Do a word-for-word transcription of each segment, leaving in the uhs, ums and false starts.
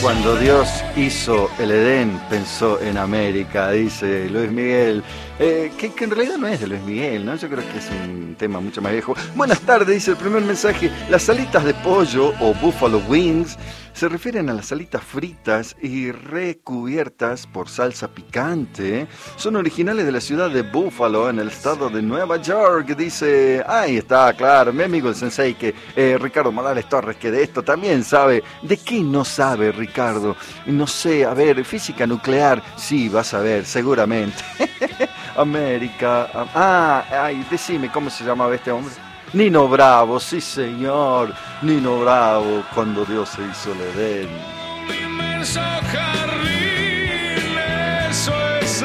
Cuando Dios hizo el Edén, pensó en América, dice Luis Miguel. Eh, que, que en realidad no es de Luis Miguel, ¿no? Yo creo que es un tema mucho más viejo. Buenas tardes, dice el primer mensaje. Las alitas de pollo o buffalo wings se refieren a las alitas fritas y recubiertas por salsa picante. Son originales de la ciudad de Buffalo, en el estado de Nueva York. Dice, ahí está, claro, mi amigo el sensei, que eh, Ricardo Morales Torres, que de esto también sabe. ¿De qué no sabe, Ricardo? No sé, a ver, física nuclear, sí, vas a ver, seguramente. América, ah, ay, decime, ¿cómo se llamaba este hombre? Nino Bravo, sí señor, Nino Bravo, cuando Dios se hizo el Edén. Inmenso jardín, eso es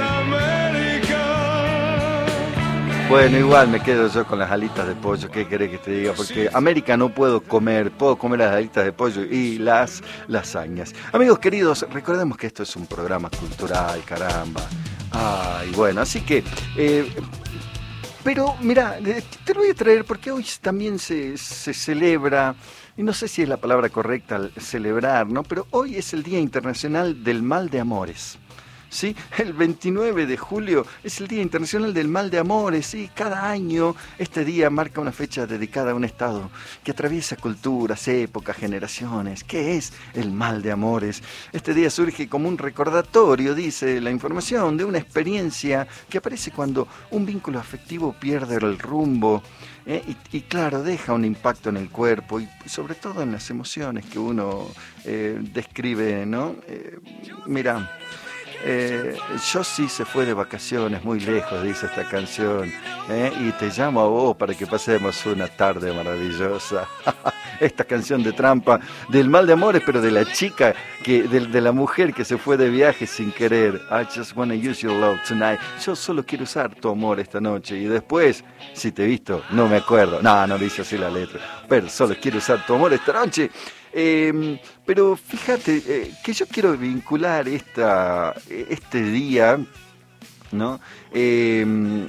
América. Bueno, igual me quedo yo con las alitas de pollo, ¿qué querés que te diga? Porque América no puedo comer, puedo comer las alitas de pollo y las lasañas. Amigos queridos, recordemos que esto es un programa cultural, caramba. Ay, bueno, así que... Eh, Pero, mira, te lo voy a traer porque hoy también se, se celebra, y no sé si es la palabra correcta, celebrar, ¿no? Pero hoy es el Día Internacional del Mal de Amores, ¿sí? El veintinueve de julio es el Día Internacional del Mal de Amores, ¿sí? Cada año este día marca una fecha dedicada a un estado que atraviesa culturas, épocas, generaciones. ¿Qué es el mal de amores? Este día surge como un recordatorio, dice la información, de una experiencia que aparece cuando un vínculo afectivo pierde el rumbo. ¿eh? Y, y claro, deja un impacto en el cuerpo y sobre todo en las emociones que uno eh, describe, ¿no? Eh, mira... Eh, Josie se fue de vacaciones muy lejos, dice esta canción, ¿eh? Y te llamo a vos para que pasemos una tarde maravillosa. Esta canción de trampa del mal de amores, pero de la chica, que, de, de la mujer que se fue de viaje sin querer. I just wanna use your love tonight. Yo solo quiero usar tu amor esta noche. Y después, si te he visto, no me acuerdo. No, no dice así la letra. Pero solo quiero usar tu amor esta noche. Eh, pero fíjate eh, que yo quiero vincular esta, este día, ¿no? Eh,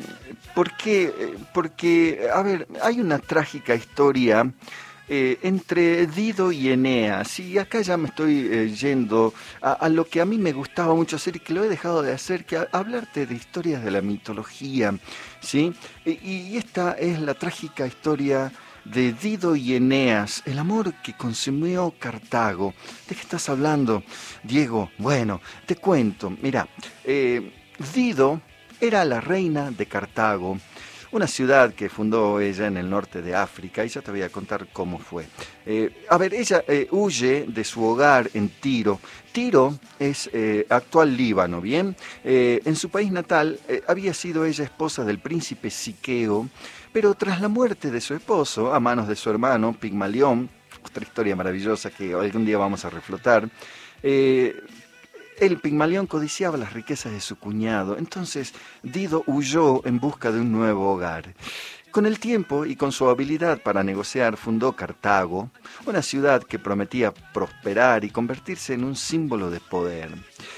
porque, porque, a ver, hay una trágica historia eh, entre Dido y Eneas, y acá ya me estoy eh, yendo a, a lo que a mí me gustaba mucho hacer y que lo he dejado de hacer, que a, hablarte de historias de la mitología, ¿sí? Y, y esta es la trágica historia de Dido y Eneas, el amor que consumió Cartago. ¿De qué estás hablando, Diego? Bueno, te cuento. Mira, eh, Dido era la reina de Cartago, una ciudad que fundó ella en el norte de África, y ya te voy a contar cómo fue. Eh, a ver, ella eh, huye de su hogar en Tiro. Tiro es eh, actual Líbano, ¿bien? Eh, en su país natal eh, había sido ella esposa del príncipe Siqueo, pero tras la muerte de su esposo, a manos de su hermano Pigmalión, otra historia maravillosa que algún día vamos a reflotar, eh, el Pigmalión codiciaba las riquezas de su cuñado. Entonces Dido huyó en busca de un nuevo hogar. Con el tiempo y con su habilidad para negociar, fundó Cartago, una ciudad que prometía prosperar y convertirse en un símbolo de poder.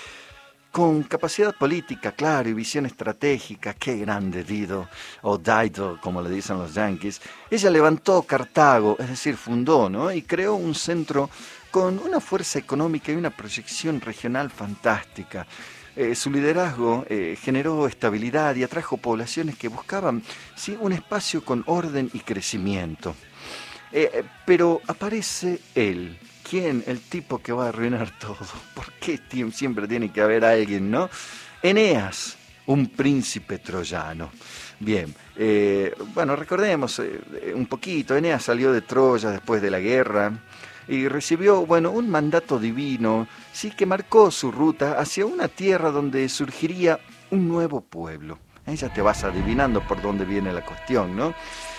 Con capacidad política, claro, y visión estratégica, qué grande Dido, o Dido, como le dicen los yanquis, ella levantó Cartago, es decir, fundó, ¿no? Y creó un centro con una fuerza económica y una proyección regional fantástica. Eh, su liderazgo eh, generó estabilidad y atrajo poblaciones que buscaban, ¿sí?, un espacio con orden y crecimiento. Eh, pero aparece él. ¿Quién? El tipo que va a arruinar todo. ¿Por qué siempre tiene que haber alguien, no? Eneas, un príncipe troyano. Bien, eh, bueno, recordemos eh, un poquito. Eneas salió de Troya después de la guerra y recibió, bueno, un mandato divino, sí, que marcó su ruta hacia una tierra donde surgiría un nuevo pueblo. Ahí ya te vas adivinando por dónde viene la cuestión, ¿no?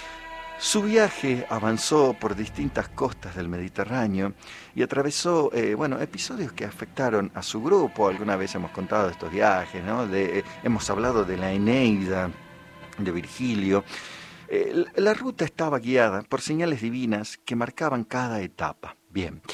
Su viaje avanzó por distintas costas del Mediterráneo y atravesó, eh, bueno, episodios que afectaron a su grupo. Alguna vez hemos contado de estos viajes, ¿no? De, eh, hemos hablado de la Eneida, de Virgilio. Eh, la ruta estaba guiada por señales divinas que marcaban cada etapa. Bien.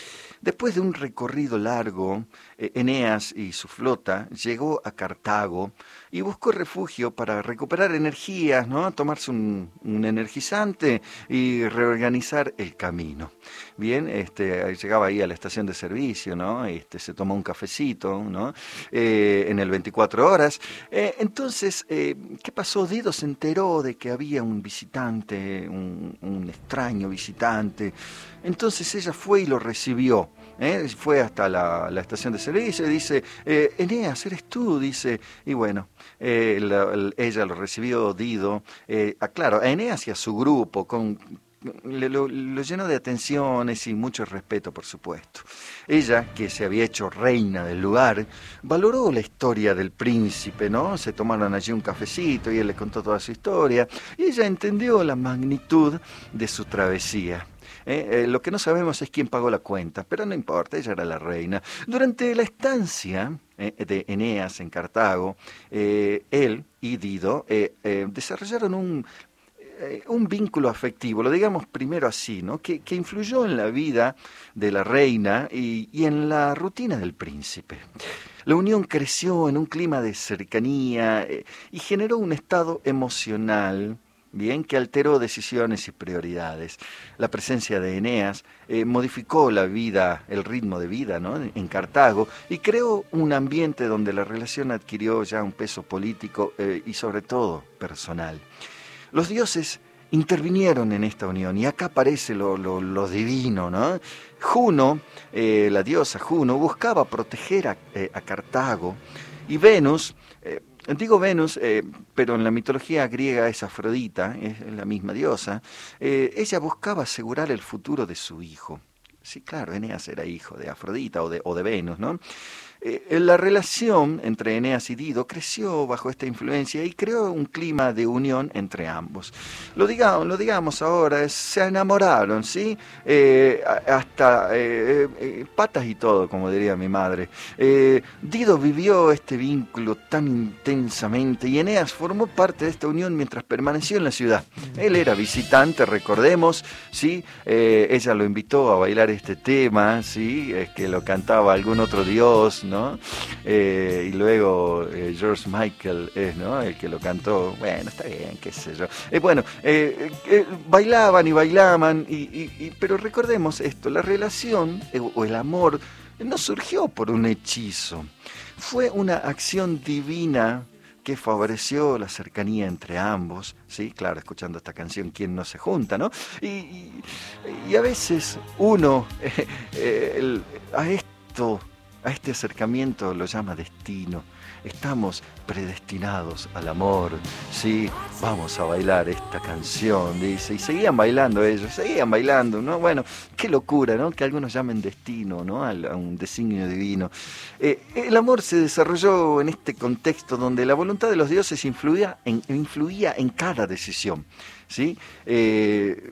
Después de un recorrido largo, eh, Eneas y su flota llegó a Cartago y buscó refugio para recuperar energías, ¿no? Tomarse un, un energizante y reorganizar el camino. Bien, este, llegaba ahí a la estación de servicio, ¿no? Este, se tomó un cafecito, ¿no? Eh, en el veinticuatro horas. Eh, entonces, eh, ¿qué pasó? Dido se enteró de que había un visitante, un, un extraño visitante. Entonces ella fue y lo recibió. ¿Eh? Fue hasta la, la estación de servicio y dice, eh, Eneas, ¿eres tú? Dice, y bueno, eh, la, la, ella lo recibió, Dido, eh, a, claro, a Eneas y a su grupo, con, le, lo, lo llenó de atenciones y mucho respeto, por supuesto. Ella, que se había hecho reina del lugar, valoró la historia del príncipe, ¿no? Se tomaron allí un cafecito y él le contó toda su historia, y ella entendió la magnitud de su travesía. Eh, eh, lo que no sabemos es quién pagó la cuenta, pero no importa, ella era la reina. Durante la estancia eh, de Eneas en Cartago, eh, él y Dido eh, eh, desarrollaron un, eh, un vínculo afectivo, lo digamos primero así, ¿no? que, que influyó en la vida de la reina y, y en la rutina del príncipe. La unión creció en un clima de cercanía eh, y generó un estado emocional, bien, que alteró decisiones y prioridades. La presencia de Eneas eh, modificó la vida, el ritmo de vida, ¿no? en Cartago, y creó un ambiente donde la relación adquirió ya un peso político eh, y sobre todo personal. Los dioses intervinieron en esta unión, y acá aparece lo, lo, lo divino, ¿no? Juno, eh, la diosa Juno, buscaba proteger a, eh, a Cartago, y Venus, eh, Digo Venus, eh, pero en la mitología griega es Afrodita, es la misma diosa, eh, ella buscaba asegurar el futuro de su hijo. Sí, claro, Eneas era hijo de Afrodita o de, o de Venus, ¿no? Eh, la relación entre Eneas y Dido creció bajo esta influencia y creó un clima de unión entre ambos. Lo digamos, lo digamos ahora, es, se enamoraron, ¿sí? Eh, hasta eh, eh, patas y todo, como diría mi madre. Eh, Dido vivió este vínculo tan intensamente y Eneas formó parte de esta unión mientras permaneció en la ciudad. Él era visitante, recordemos, ¿sí? Eh, ella lo invitó a bailar este tema, ¿sí? Es que lo cantaba algún otro dios, ¿no? Eh, y luego eh, George Michael es, ¿no? El que lo cantó. Bueno, está bien, qué sé yo. Eh, bueno, eh, eh, bailaban y bailaban, y, y, y, pero recordemos esto, la relación eh, o el amor no surgió por un hechizo, fue una acción divina que favoreció la cercanía entre ambos, ¿sí? Claro, escuchando esta canción, ¿quién no se junta, no? Y, y, y a veces uno eh, eh, el, a esto... A este acercamiento lo llama destino. Estamos predestinados al amor. Sí, vamos a bailar esta canción, dice. Y seguían bailando ellos, seguían bailando, ¿no? Bueno, qué locura, ¿no? Que algunos llamen destino, ¿no? A un designio divino. Eh, el amor se desarrolló en este contexto donde la voluntad de los dioses influía en, influía en cada decisión, ¿sí? Eh,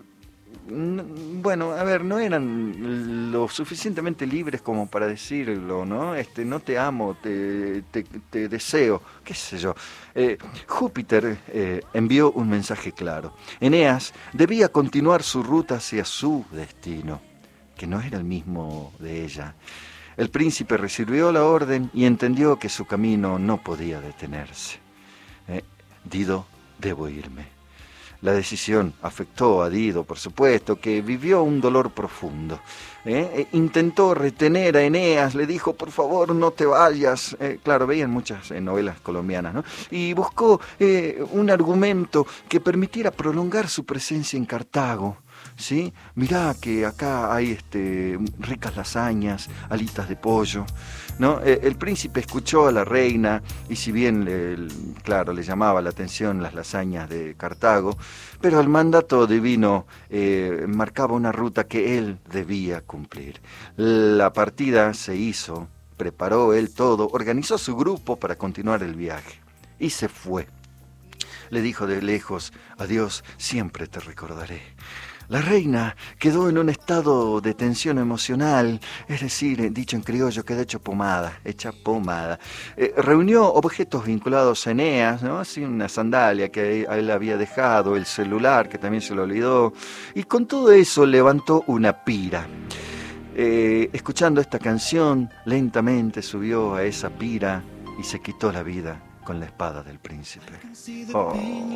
Bueno, a ver, no eran lo suficientemente libres como para decirlo, ¿no? Este, no te amo, te, te, te deseo, qué sé yo. Eh, Júpiter eh, envió un mensaje claro. Eneas debía continuar su ruta hacia su destino, que no era el mismo de ella. El príncipe recibió la orden y entendió que su camino no podía detenerse. Eh, Dido, debo irme. La decisión afectó a Dido, por supuesto, que vivió un dolor profundo. ¿eh? Intentó retener a Eneas, le dijo, por favor, no te vayas. Eh, claro, veían muchas eh, novelas colombianas, ¿no? Y buscó eh, un argumento que permitiera prolongar su presencia en Cartago. ¿Sí? Mirá que acá hay este, ricas lasañas, alitas de pollo, ¿no? Eh, el príncipe escuchó a la reina y si bien, le, claro, le llamaba la atención las lasañas de Cartago, pero el mandato divino eh, marcaba una ruta que él debía cumplir. La partida se hizo, preparó él todo, organizó su grupo para continuar el viaje y se fue. Le dijo de lejos, adiós, siempre te recordaré. La reina quedó en un estado de tensión emocional, es decir, dicho en criollo, quedó hecho pomada, hecha pomada. Eh, reunió objetos vinculados a Eneas, ¿no? Así una sandalia que él había dejado, el celular que también se lo olvidó, y con todo eso levantó una pira. eh, escuchando esta canción, lentamente subió a esa pira y se quitó la vida con la espada del príncipe. Oh,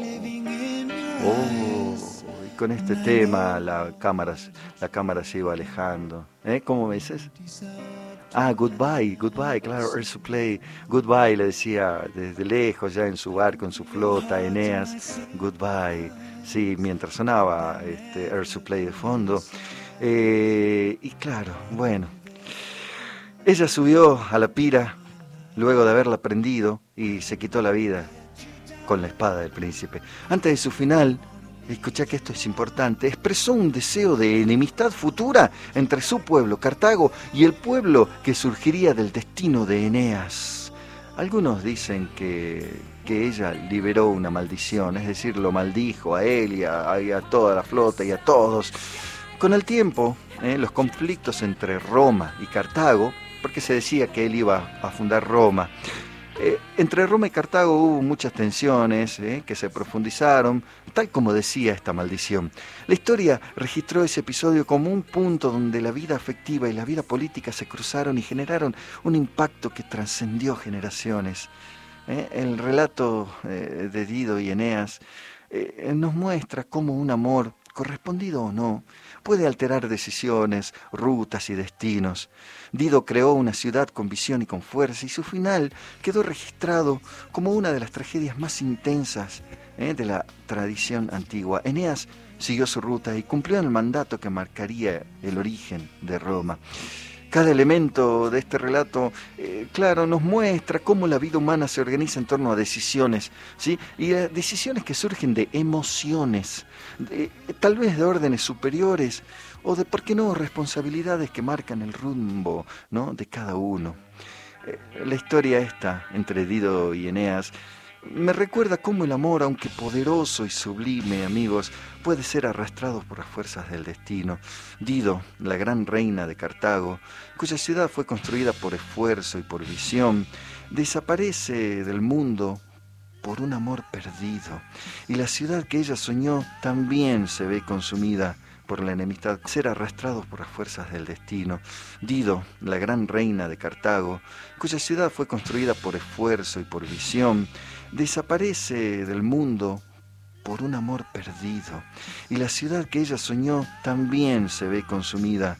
oh, y con este tema la cámara, la cámara se iba alejando. ¿Eh? ¿Cómo me dices? Ah, goodbye, goodbye, claro, Air Supply, goodbye, le decía desde lejos, ya en su barco, en su flota, Eneas, goodbye, sí, mientras sonaba este Air Supply de fondo. Eh, y claro, bueno, ella subió a la pira luego de haberla prendido y se quitó la vida con la espada del príncipe. Antes de su final, escuchá que esto es importante, expresó un deseo de enemistad futura entre su pueblo, Cartago, y el pueblo que surgiría del destino de Eneas. Algunos dicen que, que ella liberó una maldición, es decir, lo maldijo a él y a, y a toda la flota y a todos. Con el tiempo, eh, los conflictos entre Roma y Cartago, porque se decía que él iba a fundar Roma, Eh, entre Roma y Cartago hubo muchas tensiones eh, que se profundizaron, tal como decía esta maldición. La historia registró ese episodio como un punto donde la vida afectiva y la vida política se cruzaron y generaron un impacto que trascendió generaciones. Eh, el relato eh, de Dido y Eneas eh, nos muestra cómo un amor, correspondido o no, puede alterar decisiones, rutas y destinos. Dido creó una ciudad con visión y con fuerza y su final quedó registrado como una de las tragedias más intensas eh, de la tradición antigua. Eneas siguió su ruta y cumplió el mandato que marcaría el origen de Roma. Cada elemento de este relato, eh, claro, nos muestra cómo la vida humana se organiza en torno a decisiones, ¿sí? Y a decisiones que surgen de emociones, de, tal vez de órdenes superiores, o de, ¿por qué no?, responsabilidades que marcan el rumbo, ¿no?, de cada uno. Eh, la historia esta, entre Dido y Eneas, me recuerda cómo el amor, aunque poderoso y sublime, amigos, puede ser arrastrado por las fuerzas del destino. Dido, la gran reina de Cartago, cuya ciudad fue construida por esfuerzo y por visión, desaparece del mundo por un amor perdido. Y la ciudad que ella soñó también se ve consumida por la enemistad, ser arrastrados por las fuerzas del destino. Dido, la gran reina de Cartago, cuya ciudad fue construida por esfuerzo y por visión, desaparece del mundo por un amor perdido. Y la ciudad que ella soñó también se ve consumida